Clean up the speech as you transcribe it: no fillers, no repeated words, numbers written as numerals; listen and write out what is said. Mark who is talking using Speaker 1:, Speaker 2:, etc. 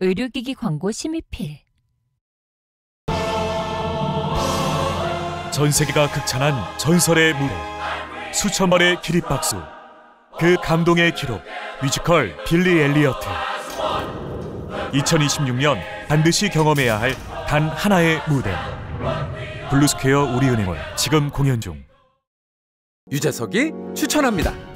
Speaker 1: 의료기기 광고 심의필.
Speaker 2: 전 세계가 극찬한 전설의 무대, 수천 번의 기립박수, 그 감동의 기록, 뮤지컬 빌리 엘리어트. 2026년 반드시 경험해야 할 단 하나의 무대, 블루스퀘어 우리은행원 지금 공연 중.
Speaker 3: 유재석이 추천합니다.